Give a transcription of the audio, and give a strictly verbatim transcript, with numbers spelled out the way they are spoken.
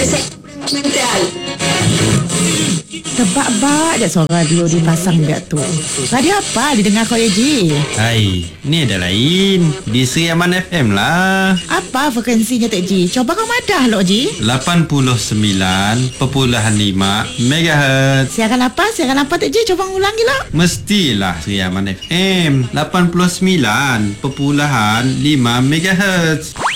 mental. Tebak-bak je suara radio dipasang dia tu. Radio apa didengar kau Eji? Hai, ni ada lain. Di Sri Aman F M lah. Apa frekuensinya Tek Ji? Coba kau madah lo Ji. lapan puluh sembilan perpuluhan lima megahertz. Siaran apa? Siaran apa Tek Ji? Coba ulangi lah. Mestilah Sri Aman F M lapan puluh sembilan perpuluhan lima megahertz.